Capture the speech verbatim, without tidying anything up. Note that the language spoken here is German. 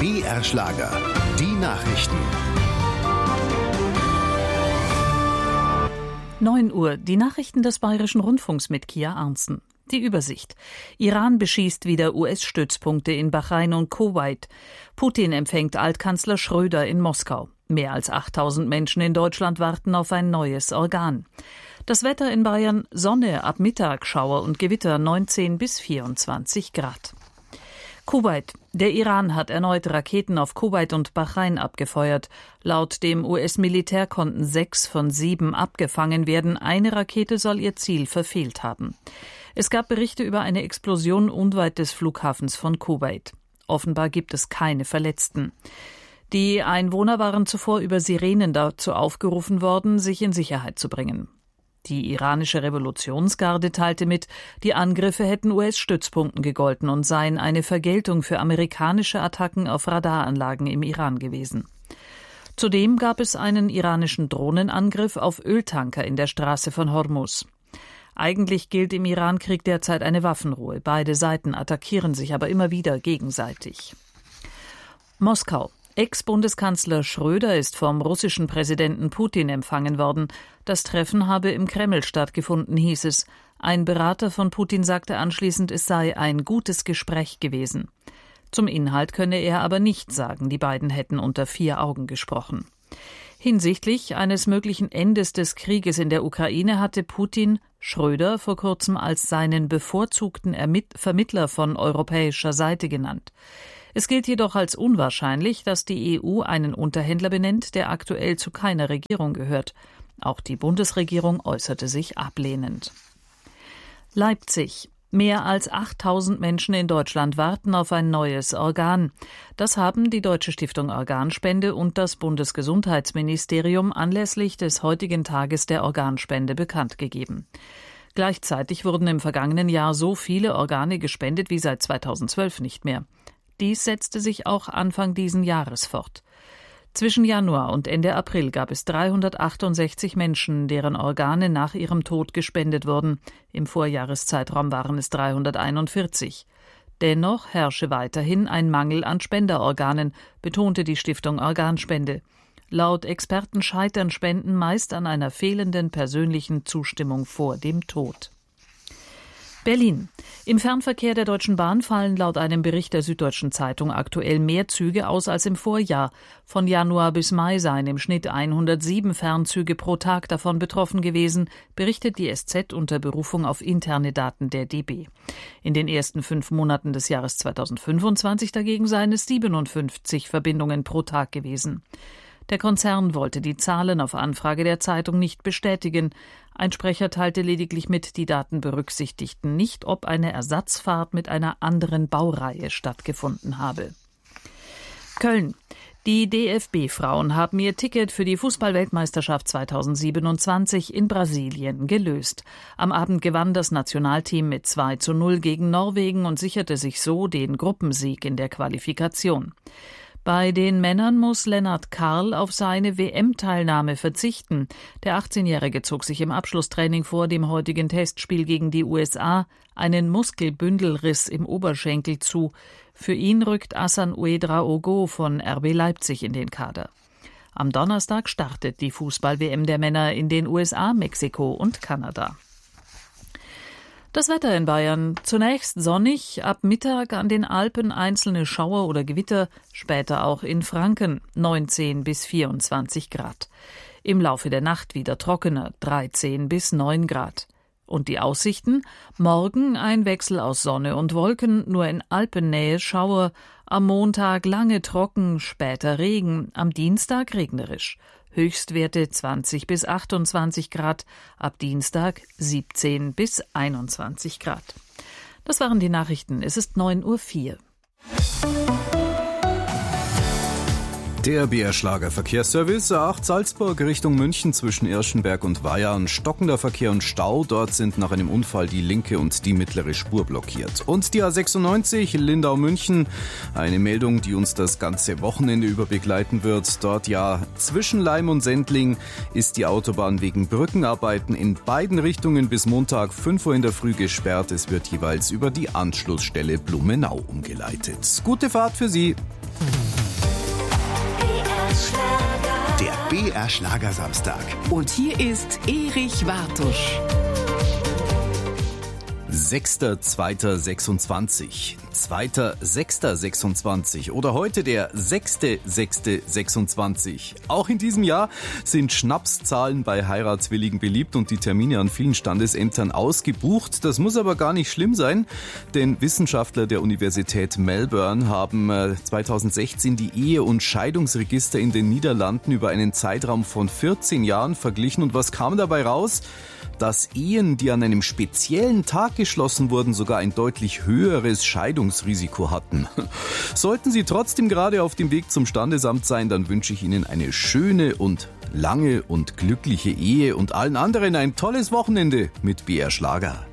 B R-Schlager, die Nachrichten. neun Uhr, die Nachrichten des Bayerischen Rundfunks mit Kia Arntzen. Die Übersicht. Iran beschießt wieder U S-Stützpunkte in Bahrain und Kuwait. Putin empfängt Altkanzler Schröder in Moskau. Mehr als achttausend Menschen in Deutschland warten auf ein neues Organ. Das Wetter in Bayern: Sonne, ab Mittag Schauer und Gewitter, neunzehn bis vierundzwanzig Grad. Kuwait. Der Iran hat erneut Raketen auf Kuwait und Bahrain abgefeuert. Laut dem U S-Militär konnten sechs von sieben abgefangen werden. Eine Rakete soll ihr Ziel verfehlt haben. Es gab Berichte über eine Explosion unweit des Flughafens von Kuwait. Offenbar gibt es keine Verletzten. Die Einwohner waren zuvor über Sirenen dazu aufgerufen worden, sich in Sicherheit zu bringen. Die iranische Revolutionsgarde teilte mit, die Angriffe hätten U S-Stützpunkten gegolten und seien eine Vergeltung für amerikanische Attacken auf Radaranlagen im Iran gewesen. Zudem gab es einen iranischen Drohnenangriff auf Öltanker in der Straße von Hormuz. Eigentlich gilt im Irankrieg derzeit eine Waffenruhe. Beide Seiten attackieren sich aber immer wieder gegenseitig. Moskau. Ex-Bundeskanzler Schröder ist vom russischen Präsidenten Putin empfangen worden. Das Treffen habe im Kreml stattgefunden, hieß es. Ein Berater von Putin sagte anschließend, es sei ein gutes Gespräch gewesen. Zum Inhalt könne er aber nichts sagen, die beiden hätten unter vier Augen gesprochen. Hinsichtlich eines möglichen Endes des Krieges in der Ukraine hatte Putin Schröder vor kurzem als seinen bevorzugten Ermitt- Vermittler von europäischer Seite genannt. Es gilt jedoch als unwahrscheinlich, dass die E U einen Unterhändler benennt, der aktuell zu keiner Regierung gehört. Auch die Bundesregierung äußerte sich ablehnend. Leipzig. Mehr als achttausend Menschen in Deutschland warten auf ein neues Organ. Das haben die Deutsche Stiftung Organspende und das Bundesgesundheitsministerium anlässlich des heutigen Tages der Organspende bekannt gegeben. Gleichzeitig wurden im vergangenen Jahr so viele Organe gespendet wie seit zweitausendzwölf nicht mehr. Dies setzte sich auch Anfang diesen Jahres fort. Zwischen Januar und Ende April gab es dreihundertachtundsechzig Menschen, deren Organe nach ihrem Tod gespendet wurden. Im Vorjahreszeitraum waren es dreihunderteinundvierzig. Dennoch herrsche weiterhin ein Mangel an Spenderorganen, betonte die Stiftung Organspende. Laut Experten scheitern Spenden meist an einer fehlenden persönlichen Zustimmung vor dem Tod. Berlin. Im Fernverkehr der Deutschen Bahn fallen laut einem Bericht der Süddeutschen Zeitung aktuell mehr Züge aus als im Vorjahr. Von Januar bis Mai seien im Schnitt hundertsieben Fernzüge pro Tag davon betroffen gewesen, berichtet die S Z unter Berufung auf interne Daten der D B. In den ersten fünf Monaten des Jahres zweitausendfünfundzwanzig dagegen seien es siebenundfünfzig Verbindungen pro Tag gewesen. Der Konzern wollte die Zahlen auf Anfrage der Zeitung nicht bestätigen. Ein Sprecher teilte lediglich mit, die Daten berücksichtigten nicht, ob eine Ersatzfahrt mit einer anderen Baureihe stattgefunden habe. Köln. Die D F B-Frauen haben ihr Ticket für die Fußball-Weltmeisterschaft zweitausendsiebenundzwanzig in Brasilien gelöst. Am Abend gewann das Nationalteam mit zwei zu null gegen Norwegen und sicherte sich so den Gruppensieg in der Qualifikation. Bei den Männern muss Lennart Karl auf seine W M-Teilnahme verzichten. Der achtzehnjährige zog sich im Abschlusstraining vor dem heutigen Testspiel gegen die U S A einen Muskelbündelriss im Oberschenkel zu. Für ihn rückt Hassan Ouedraogo von R B Leipzig in den Kader. Am Donnerstag startet die Fußball-W M der Männer in den U S A, Mexiko und Kanada. Das Wetter in Bayern. Zunächst sonnig, ab Mittag an den Alpen einzelne Schauer oder Gewitter, später auch in Franken, neunzehn bis vierundzwanzig Grad. Im Laufe der Nacht wieder trockener, dreizehn bis neun Grad. Und die Aussichten? Morgen ein Wechsel aus Sonne und Wolken, nur in Alpennähe Schauer. Am Montag lange trocken, später Regen, am Dienstag regnerisch. Höchstwerte zwanzig bis achtundzwanzig Grad, ab Dienstag siebzehn bis einundzwanzig Grad. Das waren die Nachrichten. Es ist neun Uhr vier. Der B R-Schlager Verkehrsservice A acht Salzburg Richtung München zwischen Irschenberg und Weyarn. Stockender Verkehr und Stau. Dort sind nach einem Unfall die linke und die mittlere Spur blockiert. Und die A sechsundneunzig Lindau-München. Eine Meldung, die uns das ganze Wochenende über begleiten wird. Dort ja zwischen Laim und Sendling ist die Autobahn wegen Brückenarbeiten in beiden Richtungen bis Montag fünf Uhr in der Früh gesperrt. Es wird jeweils über die Anschlussstelle Blumenau umgeleitet. Gute Fahrt für Sie. R Schlagersamstag. Und hier ist Erich Wartusch. sechster zweiter sechsundzwanzig, zweiter sechster sechsundzwanzig oder heute der sechster sechster sechsundzwanzig. Auch in diesem Jahr sind Schnapszahlen bei Heiratswilligen beliebt und die Termine an vielen Standesämtern ausgebucht. Das muss aber gar nicht schlimm sein, denn Wissenschaftler der Universität Melbourne haben zweitausendsechzehn die Ehe- und Scheidungsregister in den Niederlanden über einen Zeitraum von vierzehn Jahren verglichen. Und was kam dabei raus? Dass Ehen, die an einem speziellen Tag geschlossen wurden, sogar ein deutlich höheres Scheidungsrisiko hatten. Sollten Sie trotzdem gerade auf dem Weg zum Standesamt sein, dann wünsche ich Ihnen eine schöne und lange und glückliche Ehe und allen anderen ein tolles Wochenende mit B R Schlager.